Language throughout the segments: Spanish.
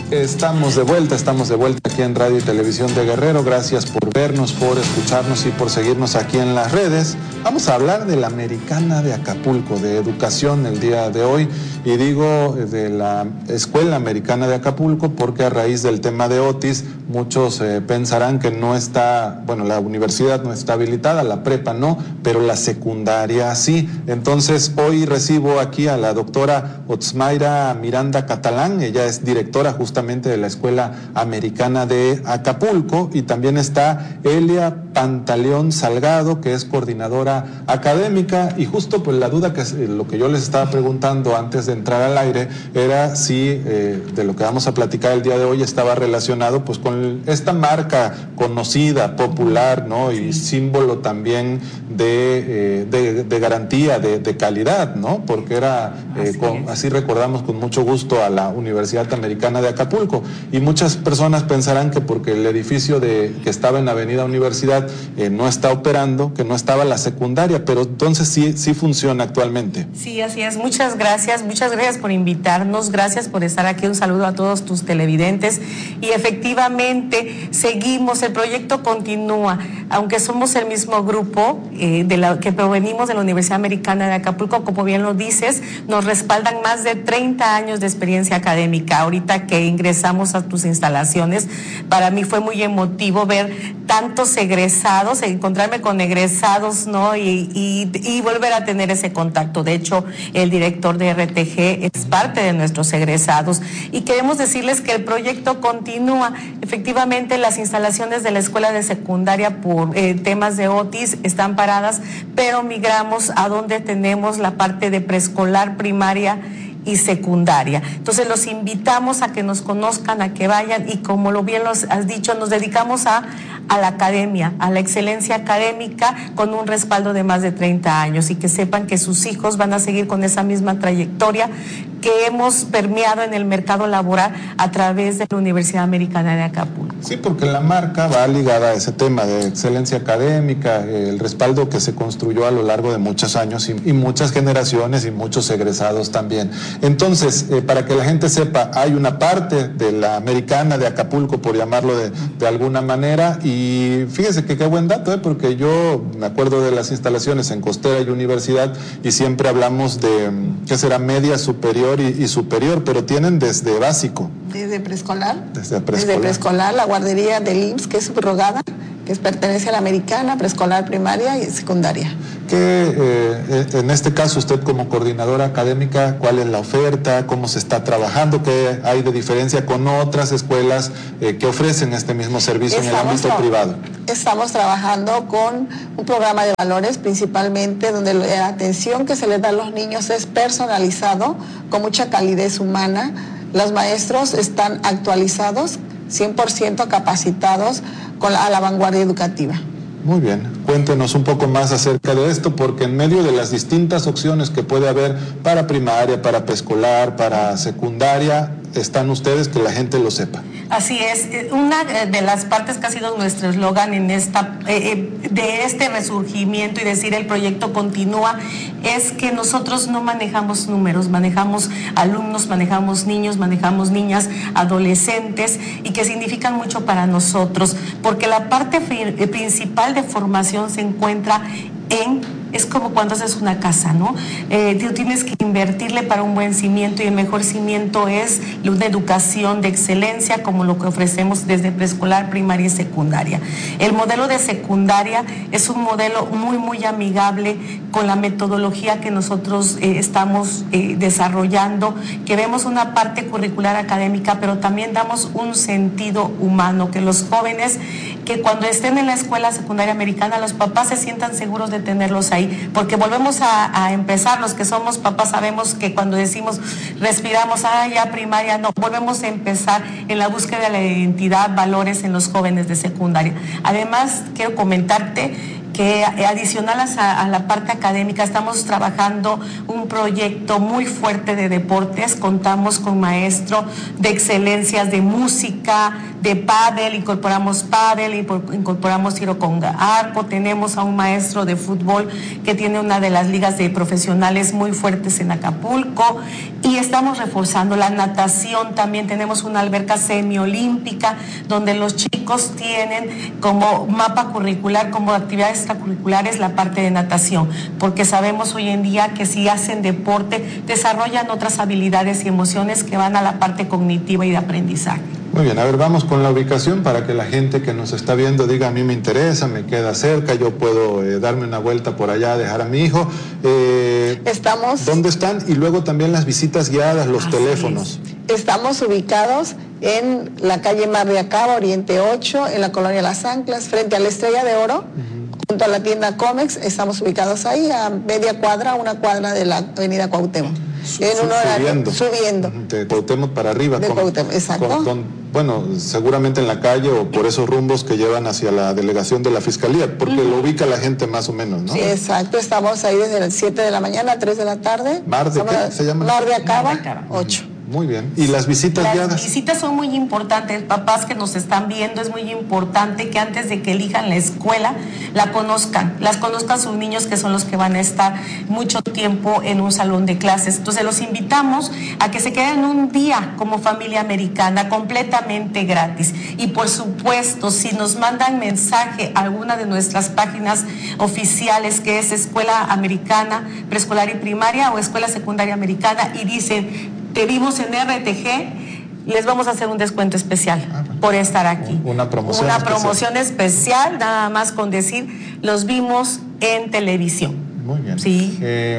Estamos de vuelta aquí en Radio y Televisión de Guerrero. Gracias por vernos, por escucharnos y por seguirnos aquí en las redes. Vamos a hablar de la Americana de Acapulco, de educación el día de hoy. Y digo de la Escuela Americana de Acapulco porque a raíz del tema de Otis, muchos pensarán que no está, bueno, la universidad no está habilitada, la prepa no, pero la secundaria sí. Entonces, hoy recibo aquí a la doctora Otsmaira Miranda Catalán. Ella es directora justamente de la Escuela Americana de Acapulco, y también está Elia Pantaleón Salgado, que es coordinadora académica. Y justo pues la duda que lo que yo les estaba preguntando antes de entrar al aire era si de lo que vamos a platicar el día de hoy estaba relacionado pues con esta marca conocida, popular, ¿no? Y símbolo también de garantía, de calidad, ¿no? Porque era, así recordamos con mucho gusto a la Universidad Americana de Acapulco. Y muchas personas pensarán que porque el edificio que estaba en Avenida Universidad no está operando, que no estaba la secundaria, pero entonces sí funciona actualmente. Sí, así es. Muchas gracias por invitarnos, gracias por estar aquí. Un saludo a todos tus televidentes. Y efectivamente seguimos, el proyecto continúa, aunque somos el mismo grupo que provenimos de la Universidad Americana de Acapulco. Como bien lo dices, nos respaldan más de 30 años de experiencia académica. Ahorita que ingresamos a tus instalaciones, para mí fue muy emotivo ver tantos egresados, encontrarme con egresados, ¿no? Y volver a tener ese contacto. De hecho, el director de RTG es parte de nuestros egresados, y queremos decirles que el proyecto continúa. Efectivamente, las instalaciones de la escuela de secundaria por temas de Otis están paradas, pero migramos a donde tenemos la parte de preescolar, primaria y secundaria. Entonces los invitamos a que nos conozcan, a que vayan, y como lo bien los has dicho, nos dedicamos a la academia, a la excelencia académica, con un respaldo de más de 30 años, y que sepan que sus hijos van a seguir con esa misma trayectoria que hemos permeado en el mercado laboral a través de la Universidad Americana de Acapulco. Sí, porque la marca va ligada a ese tema de excelencia académica, el respaldo que se construyó a lo largo de muchos años y muchas generaciones y muchos egresados también. Entonces, para que la gente sepa, hay una parte de la Americana de Acapulco, por llamarlo de alguna manera, y fíjese que qué buen dato, porque yo me acuerdo de las instalaciones en Costera y Universidad, y siempre hablamos de, ¿qué será? Media, superior y superior, pero tienen desde básico. Desde preescolar. Desde preescolar. Desde preescolar, la guardería del IMSS, que es subrogada, que pertenece a la Americana, preescolar, primaria y secundaria. En este caso, usted como coordinadora académica, ¿cuál es la oferta? ¿Cómo se está trabajando? ¿Qué hay de diferencia con otras escuelas que ofrecen este mismo servicio en el ámbito privado? Estamos trabajando con un programa de valores, principalmente donde la atención que se les da a los niños es personalizado, con mucha calidez humana. Los maestros están actualizados, 100% capacitados a la vanguardia educativa. Muy bien, cuéntenos un poco más acerca de esto, porque en medio de las distintas opciones que puede haber para primaria, para preescolar, para secundaria, están ustedes, que la gente lo sepa. Así es, una de las partes que ha sido nuestro eslogan en de este resurgimiento y decir el proyecto continúa, es que nosotros no manejamos números, manejamos alumnos, manejamos niños, manejamos niñas, adolescentes, y que significan mucho para nosotros, porque la parte principal de formación se encuentra es como cuando haces una casa, ¿no? Tú tienes que invertirle para un buen cimiento, y el mejor cimiento es una educación de excelencia, como lo que ofrecemos desde preescolar, primaria y secundaria. El modelo de secundaria es un modelo muy, muy amigable con la metodología que nosotros estamos desarrollando, que vemos una parte curricular académica, pero también damos un sentido humano, que los jóvenes, que cuando estén en la escuela secundaria americana, los papás se sientan seguros de tenerlos ahí, porque volvemos a empezar. Los que somos papás sabemos que cuando decimos, respiramos, ya primaria, no, volvemos a empezar en la búsqueda de la identidad, valores en los jóvenes de secundaria. Además, quiero comentarte que que adicional a la parte académica estamos trabajando un proyecto muy fuerte de deportes. Contamos con maestro de excelencias de música, de pádel, incorporamos tiro con arco, tenemos a un maestro de fútbol que tiene una de las ligas de profesionales muy fuertes en Acapulco, y estamos reforzando la natación. También tenemos una alberca semiolímpica donde los chicos tienen como mapa curricular, como actividades extracurriculares, la parte de natación, porque sabemos hoy en día que si hacen deporte desarrollan otras habilidades y emociones que van a la parte cognitiva y de aprendizaje. Muy bien, a ver, vamos con la ubicación para que la gente que nos está viendo diga: a mí me interesa, me queda cerca, yo puedo darme una vuelta por allá, dejar a mi hijo. ¿Dónde están? Y luego también las visitas guiadas, los teléfonos. Estamos ubicados en la calle Mar de Acaba, Oriente 8, en la colonia Las Anclas, frente a la Estrella de Oro, junto a la tienda Comex. Estamos ubicados ahí a media cuadra, una cuadra de la avenida Cuauhtémoc. En un horario subiendo. De Cuauhtémoc para arriba. De Cuauhtémoc, exacto. Bueno, seguramente en la calle o por esos rumbos que llevan hacia la delegación de la Fiscalía, porque lo ubica la gente más o menos, ¿no? Sí, exacto. Estamos ahí desde las 7 de la mañana a 3 de la tarde. ¿Mar de qué se llama? Mar de Acaba, 8. Muy bien. ¿Y las visitas guiadas? Las visitas son muy importantes. Papás que nos están viendo, es muy importante que antes de que elijan la escuela, las conozcan sus niños, que son los que van a estar mucho tiempo en un salón de clases. Entonces los invitamos a que se queden un día como familia americana, completamente gratis. Y por supuesto, si nos mandan mensaje a alguna de nuestras páginas oficiales, que es Escuela Americana Preescolar y Primaria o Escuela Secundaria Americana, y dicen: te vimos en RTG, les vamos a hacer un descuento especial por estar aquí. Una promoción especial, nada más con decir, los vimos en televisión. Muy bien. Sí.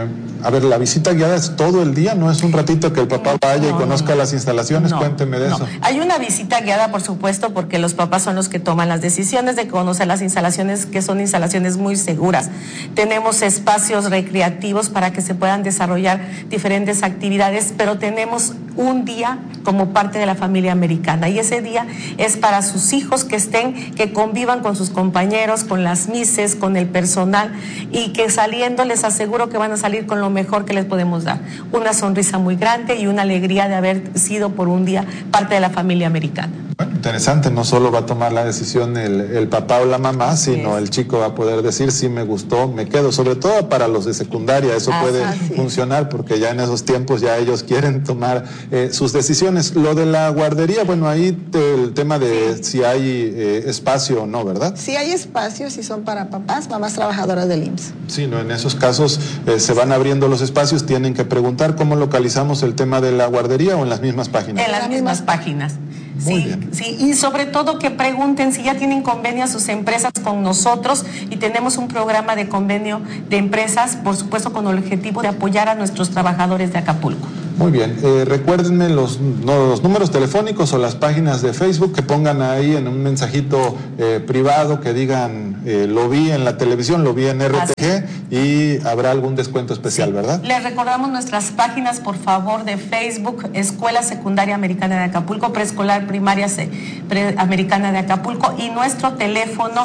A ver, la visita guiada es todo el día, no es un ratito que el papá vaya y conozca las instalaciones. Cuénteme de eso. Hay una visita guiada, por supuesto, porque los papás son los que toman las decisiones de conocer las instalaciones, que son instalaciones muy seguras. Tenemos espacios recreativos para que se puedan desarrollar diferentes actividades, pero tenemos un día como parte de la familia americana, y ese día es para sus hijos que convivan con sus compañeros, con las mises, con el personal, y que saliendo les aseguro que van a salir con lo mejor que les podemos dar, una sonrisa muy grande y una alegría de haber sido por un día parte de la familia americana. Bueno, interesante, no solo va a tomar la decisión el papá o la mamá, sino el chico va a poder decir: sí, me gustó, me quedo. Sobre todo para los de secundaria, eso puede funcionar, porque ya en esos tiempos ya ellos quieren tomar sus decisiones. Lo de la guardería, bueno, ahí el tema de si hay espacio o no, ¿verdad? Sí hay espacio, si son para papás, mamás trabajadoras del IMSS. Sí, no, en esos casos se van abriendo los espacios, tienen que preguntar cómo localizamos el tema de la guardería, o en las mismas páginas. En las mismas páginas. Muy bien. Sí, y sobre todo que pregunten si ya tienen convenio a sus empresas con nosotros, y tenemos un programa de convenio de empresas, por supuesto con el objetivo de apoyar a nuestros trabajadores de Acapulco. Muy bien, recuérdenme los números telefónicos o las páginas de Facebook, que pongan ahí en un mensajito privado, que digan: lo vi en la televisión, lo vi en RTG, y habrá algún descuento especial, ¿verdad? Les recordamos nuestras páginas, por favor, de Facebook: Escuela Secundaria Americana de Acapulco, Preescolar Primaria Americana de Acapulco, y nuestro teléfono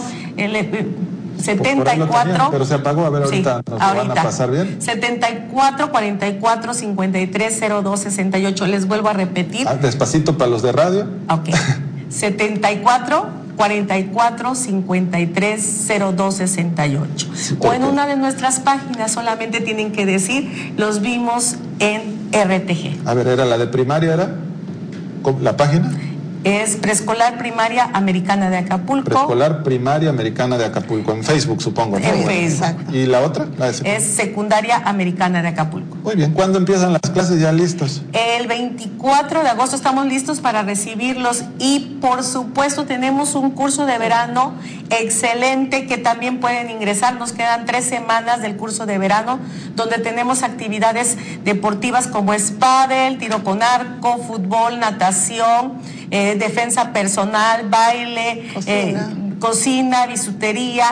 74, pero se apagó, a ver, ahorita nos lo van a pasar bien. 74 44 53 02 68. Les vuelvo a repetir. Despacito para los de radio. Ok. 74 44 53 02 68. O en una de nuestras páginas solamente tienen que decir: los vimos en RTG. A ver, ¿era la de primaria? ¿Era la página? Es Preescolar Primaria Americana de Acapulco. Preescolar Primaria Americana de Acapulco, en Facebook, supongo, ¿no? En Facebook. ¿Y la otra? Es Secundaria Americana de Acapulco. Muy bien, ¿cuándo empiezan las clases ya listos? El 24 de agosto estamos listos para recibirlos, y por supuesto tenemos un curso de verano excelente que también pueden ingresar. Nos quedan 3 semanas del curso de verano, donde tenemos actividades deportivas como es pádel, tiro con arco, fútbol, natación, defensa personal, baile, cocina, bisutería,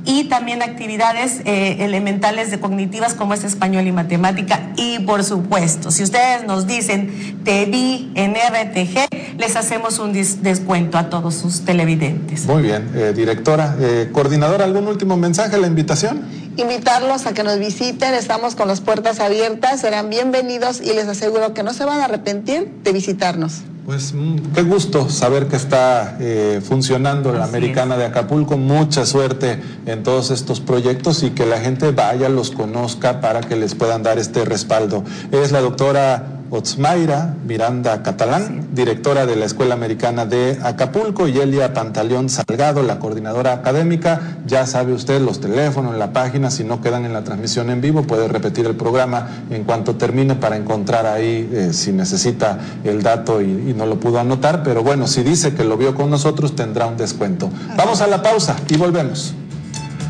y también actividades elementales de cognitivas como es español y matemática. Y por supuesto, si ustedes nos dicen te vi en RTG, les hacemos un descuento a todos sus televidentes. Muy bien, directora. Coordinadora, ¿algún último mensaje, la invitación? Invitarlos a que nos visiten, estamos con las puertas abiertas, serán bienvenidos y les aseguro que no se van a arrepentir de visitarnos. Pues qué gusto saber que está funcionando la Americana de Acapulco. Mucha suerte en todos estos proyectos y que la gente vaya, los conozca para que les puedan dar este respaldo. Es la doctora Otsmaira Miranda Catalán, directora de la Escuela Americana de Acapulco, y Elia Pantaleón Salgado, la coordinadora académica. Ya sabe usted los teléfonos, la página, si no quedan en la transmisión en vivo, puede repetir el programa en cuanto termine para encontrar ahí si necesita el dato y no lo pudo anotar, pero bueno, si dice que lo vio con nosotros tendrá un descuento. Vamos a la pausa y volvemos.